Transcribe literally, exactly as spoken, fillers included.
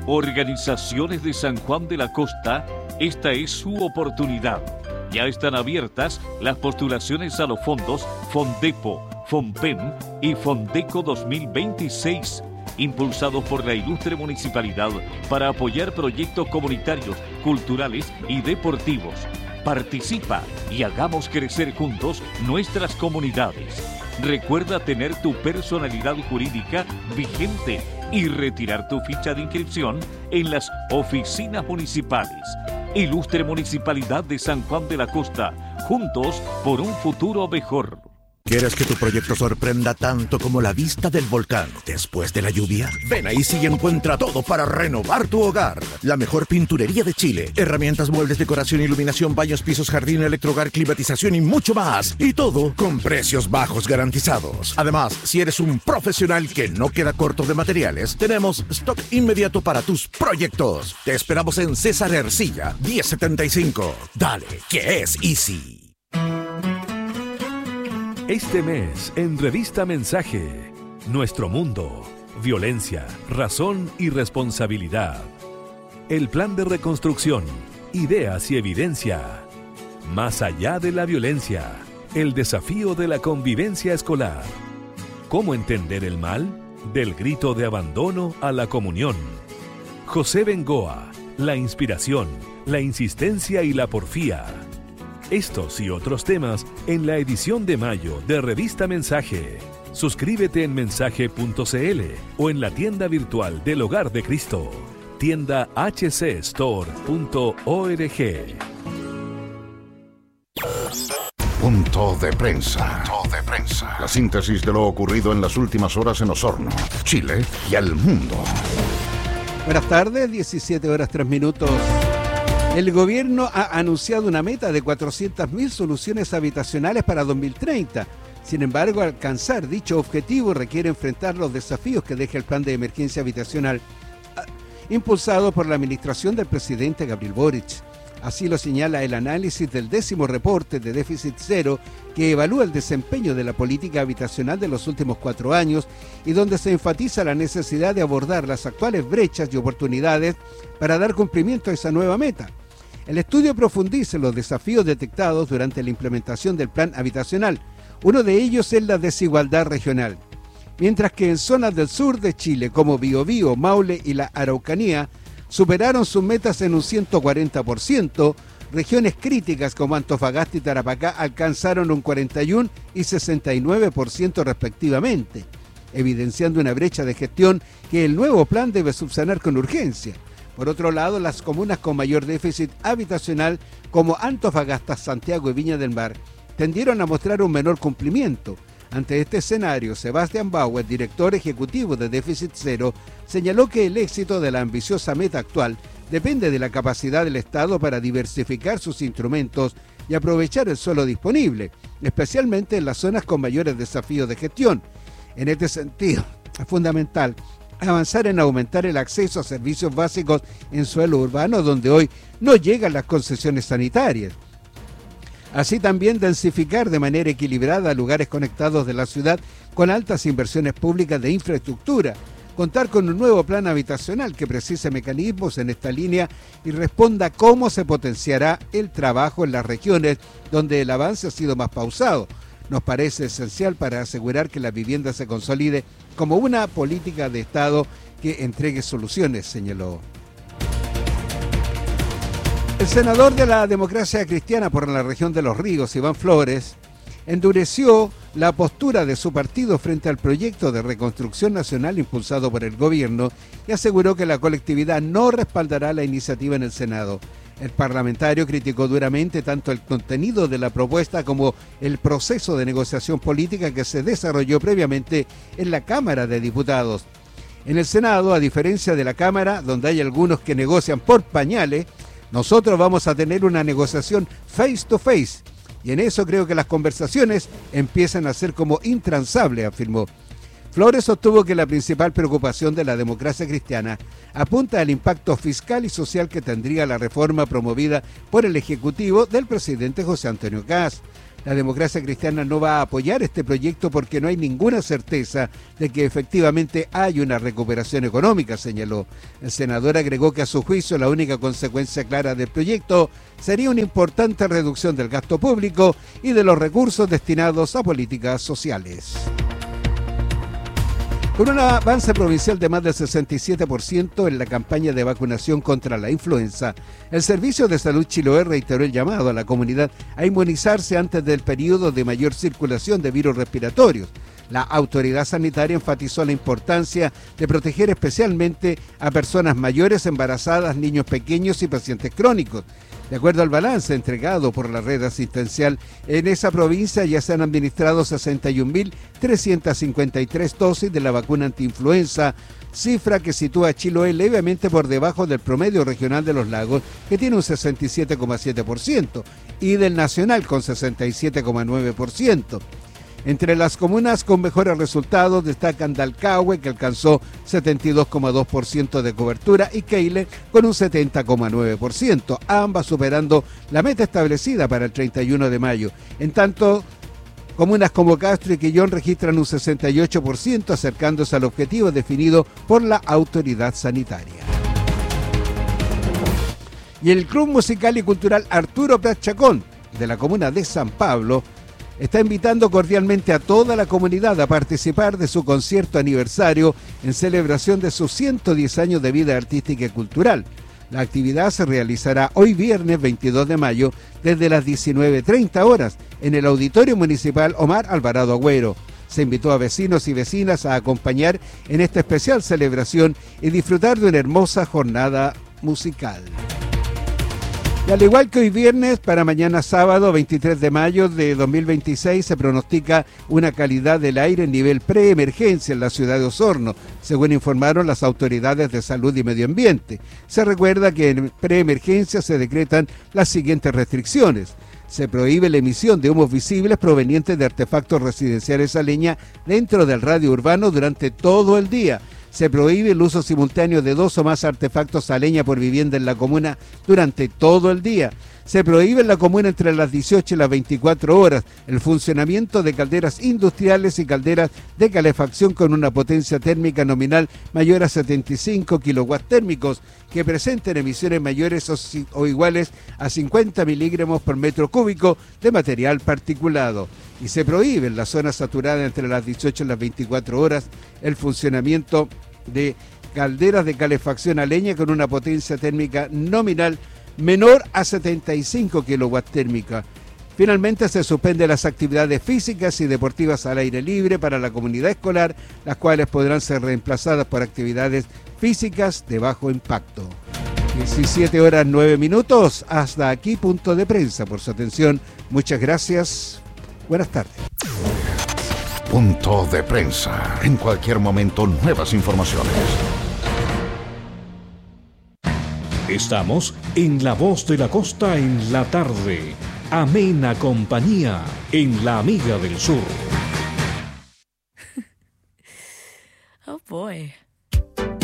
Organizaciones de San Juan de la Costa, esta es su oportunidad. Ya están abiertas las postulaciones a los fondos Fondepo, Fonpem y Fondeco dos mil veintiséis, impulsados por la ilustre municipalidad para apoyar proyectos comunitarios, culturales y deportivos. Participa y hagamos crecer juntos nuestras comunidades. Recuerda tener tu personalidad jurídica vigente y retirar tu ficha de inscripción en las oficinas municipales. Ilustre Municipalidad de San Juan de la Costa, juntos por un futuro mejor. ¿Quieres que tu proyecto sorprenda tanto como la vista del volcán después de la lluvia? Ven a Easy y encuentra todo para renovar tu hogar. La mejor pinturería de Chile, herramientas, muebles, decoración, iluminación, baños, pisos, jardín, electrohogar, climatización y mucho más. Y todo con precios bajos garantizados. Además, si eres un profesional que no queda corto de materiales, tenemos stock inmediato para tus proyectos. Te esperamos en César Ercilla, diez setenta y cinco. Dale, que es Easy. Este mes, en Revista Mensaje, Nuestro Mundo, Violencia, Razón y Responsabilidad. El Plan de Reconstrucción, Ideas y Evidencia. Más allá de la violencia, el desafío de la convivencia escolar. ¿Cómo entender el mal? Del grito de abandono a la comunión. José Bengoa, la inspiración, la insistencia y la porfía. Estos y otros temas en la edición de mayo de Revista Mensaje. Suscríbete en mensaje punto c l o en la tienda virtual del Hogar de Cristo. Tienda h c store punto org. Punto de prensa. Punto de prensa. La síntesis de lo ocurrido en las últimas horas en Osorno, Chile y el mundo. Buenas tardes, diecisiete horas tres minutos. El gobierno ha anunciado una meta de cuatrocientas mil soluciones habitacionales para dos mil treinta. Sin embargo, alcanzar dicho objetivo requiere enfrentar los desafíos que deja el plan de emergencia habitacional impulsado por la administración del presidente Gabriel Boric. Así lo señala el análisis del décimo reporte de déficit cero que evalúa el desempeño de la política habitacional de los últimos cuatro años y donde se enfatiza la necesidad de abordar las actuales brechas y oportunidades para dar cumplimiento a esa nueva meta. El estudio profundiza en los desafíos detectados durante la implementación del plan habitacional. Uno de ellos es la desigualdad regional. Mientras que en zonas del sur de Chile como Biobío, Maule y la Araucanía superaron sus metas en un ciento cuarenta por ciento, regiones críticas como Antofagasta y Tarapacá alcanzaron un cuarenta y uno y sesenta y nueve por ciento respectivamente, evidenciando una brecha de gestión que el nuevo plan debe subsanar con urgencia. Por otro lado, las comunas con mayor déficit habitacional como Antofagasta, Santiago y Viña del Mar tendieron a mostrar un menor cumplimiento. Ante este escenario, Sebastián Bauer, director ejecutivo de Déficit Cero, señaló que el éxito de la ambiciosa meta actual depende de la capacidad del Estado para diversificar sus instrumentos y aprovechar el suelo disponible, especialmente en las zonas con mayores desafíos de gestión. En este sentido, es fundamental avanzar en aumentar el acceso a servicios básicos en suelo urbano donde hoy no llegan las concesiones sanitarias. Así también densificar de manera equilibrada lugares conectados de la ciudad con altas inversiones públicas de infraestructura. Contar con un nuevo plan habitacional que precise mecanismos en esta línea y responda cómo se potenciará el trabajo en las regiones donde el avance ha sido más pausado. Nos parece esencial para asegurar que la vivienda se consolide como una política de Estado que entregue soluciones, señaló. El senador de la Democracia Cristiana por la región de Los Ríos, Iván Flores, endureció la postura de su partido frente al proyecto de reconstrucción nacional impulsado por el gobierno y aseguró que la colectividad no respaldará la iniciativa en el Senado. El parlamentario criticó duramente tanto el contenido de la propuesta como el proceso de negociación política que se desarrolló previamente en la Cámara de Diputados. En el Senado, a diferencia de la Cámara, donde hay algunos que negocian por pañales, nosotros vamos a tener una negociación face to face. Y en eso creo que las conversaciones empiezan a ser como intransables, afirmó. Flores sostuvo que la principal preocupación de la democracia cristiana apunta al impacto fiscal y social que tendría la reforma promovida por el Ejecutivo del presidente José Antonio Kast. La Democracia Cristiana no va a apoyar este proyecto porque no hay ninguna certeza de que efectivamente hay una recuperación económica, señaló. El senador agregó que a su juicio la única consecuencia clara del proyecto sería una importante reducción del gasto público y de los recursos destinados a políticas sociales. Con un avance provincial de más del sesenta y siete por ciento en la campaña de vacunación contra la influenza, el Servicio de Salud Chiloé reiteró el llamado a la comunidad a inmunizarse antes del periodo de mayor circulación de virus respiratorios. La autoridad sanitaria enfatizó la importancia de proteger especialmente a personas mayores, embarazadas, niños pequeños y pacientes crónicos. De acuerdo al balance entregado por la red asistencial, en esa provincia ya se han administrado sesenta y un mil trescientas cincuenta y tres dosis de la vacuna antiinfluenza, cifra que sitúa a Chiloé levemente por debajo del promedio regional de los lagos, que tiene un sesenta y siete coma siete por ciento, y del nacional con sesenta y siete coma nueve por ciento. Entre las comunas con mejores resultados destacan Dalcahue, que alcanzó setenta y dos coma dos por ciento de cobertura, y Keile con un setenta coma nueve por ciento, ambas superando la meta establecida para el treinta y uno de mayo. En tanto, comunas como Castro y Quillón registran un sesenta y ocho por ciento, acercándose al objetivo definido por la autoridad sanitaria. Y el Club Musical y Cultural Arturo Prat Chacón, de la comuna de San Pablo, está invitando cordialmente a toda la comunidad a participar de su concierto aniversario en celebración de sus ciento diez años de vida artística y cultural. La actividad se realizará hoy viernes veintidós de mayo desde las diecinueve treinta horas en el Auditorio Municipal Omar Alvarado Agüero. Se invitó a vecinos y vecinas a acompañar en esta especial celebración y disfrutar de una hermosa jornada musical. Y al igual que hoy viernes, para mañana sábado veintitrés de mayo de dos mil veintiséis se pronostica una calidad del aire en nivel preemergencia en la ciudad de Osorno, según informaron las autoridades de salud y medio ambiente. Se recuerda que en preemergencia se decretan las siguientes restricciones. Se prohíbe la emisión de humos visibles provenientes de artefactos residenciales a leña dentro del radio urbano durante todo el día. Se prohíbe el uso simultáneo de dos o más artefactos a leña por vivienda en la comuna durante todo el día. Se prohíbe en la comuna entre las dieciocho y las veinticuatro horas el funcionamiento de calderas industriales y calderas de calefacción con una potencia térmica nominal mayor a setenta y cinco kilowatts térmicos que presenten emisiones mayores o, o iguales a cincuenta miligramos por metro cúbico de material particulado. Y se prohíbe en la zona saturada entre las dieciocho y las veinticuatro horas el funcionamiento de calderas de calefacción a leña con una potencia térmica nominal menor a setenta y cinco kilowatts térmica. Finalmente se suspenden las actividades físicas y deportivas al aire libre para la comunidad escolar, las cuales podrán ser reemplazadas por actividades físicas de bajo impacto. diecisiete horas nueve minutos, hasta aquí punto de prensa. Por su atención, muchas gracias. Buenas tardes. Punto de prensa. En cualquier momento, nuevas informaciones. Estamos en La Voz de la Costa en la tarde. Amena compañía en La Amiga del Sur. Oh boy.